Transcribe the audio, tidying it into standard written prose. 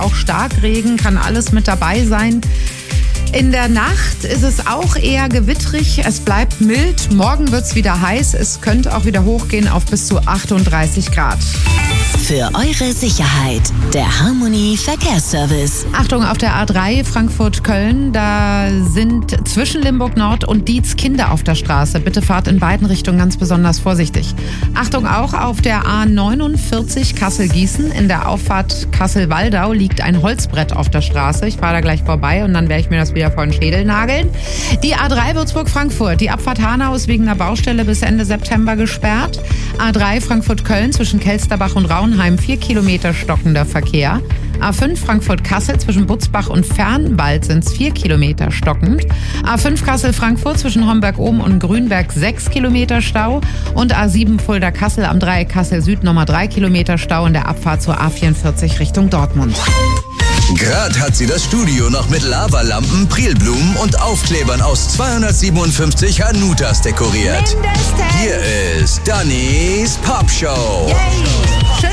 auch Starkregen, kann alles mit dabei sein. In der Nacht ist es auch eher gewittrig, es bleibt mild, morgen wird es wieder heiß, es könnte auch wieder hochgehen auf bis zu 38 Grad. Für eure Sicherheit, der Harmony Verkehrsservice. Achtung auf der A3 Frankfurt-Köln, da sind zwischen Limburg Nord und Dietz Kinder auf der Straße. Bitte fahrt in beiden Richtungen ganz besonders vorsichtig. Achtung auch auf der A49 Kassel-Gießen, in der Auffahrt Kassel-Waldau liegt ein Holzbrett auf der Straße. Ich fahre da gleich vorbei und dann werde ich mir das wieder vor den Schädel nageln. Die A3 Würzburg-Frankfurt, die Abfahrt Hanau ist wegen einer Baustelle bis Ende September gesperrt. A3 Frankfurt-Köln zwischen Kelsterbach und Raunheim 4 Kilometer stockender Verkehr. A5 Frankfurt-Kassel zwischen Butzbach und Fernwald sind es 4 Kilometer stockend. A5 Kassel-Frankfurt zwischen Homberg-Oben und Grünberg 6 Kilometer Stau. Und A7 Fulda-Kassel am Dreieck Kassel-Süd nochmal 3 Kilometer Stau in der Abfahrt zur A44 Richtung Dortmund. Gerade hat sie das Studio noch mit Lavalampen, Prilblumen und Aufklebern aus 257 Hanutas dekoriert. Mindestens. Hier ist Dannys Popshow. Yay. Schön,